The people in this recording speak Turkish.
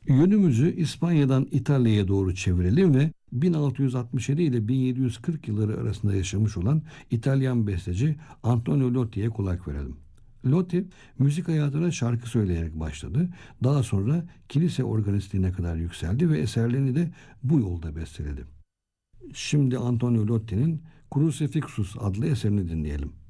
Yönümüzü İspanya'dan İtalya'ya doğru çevirelim ve 1667 ile 1740 yılları arasında yaşamış olan İtalyan besteci Antonio Lotti'ye kulak verelim. Lotti müzik hayatına şarkı söyleyerek başladı. Daha sonra kilise organistliğine kadar yükseldi ve eserlerini de bu yolda besteledi. Şimdi Antonio Lotti'nin Crucifixus adlı eserini dinleyelim.